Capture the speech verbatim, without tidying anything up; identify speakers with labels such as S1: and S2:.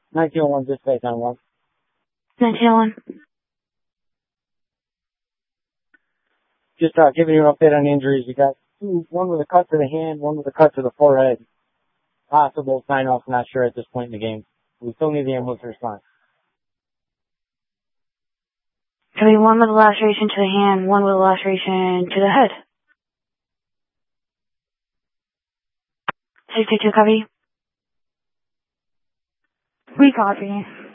S1: nineteen oh one, dispatch on one.
S2: nineteen oh one.
S1: Just uh, giving you an update on the injuries. You got two, one with a cut to the hand, one with a cut to the forehead. Possible sign-off, not sure at this point in the game. We still need the ambulance response.
S2: Copy, one with a laceration to the hand, one with a laceration to the head. six two two, copy.
S3: We copy.